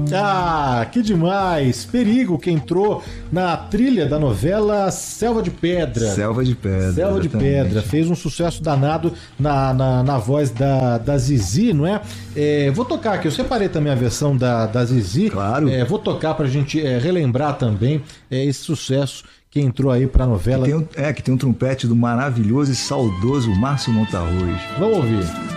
Ah, que demais! Perigo, que entrou na trilha da novela Selva de Pedra. Selva de Pedra. Selva de Pedra. Fez um sucesso danado na voz da Zizi, não é? Vou tocar aqui, eu separei também a versão da Zizi. Claro. Vou tocar pra gente relembrar também esse sucesso que entrou aí pra novela. Que tem um trompete do maravilhoso e saudoso Márcio Montarroz. Vamos ouvir.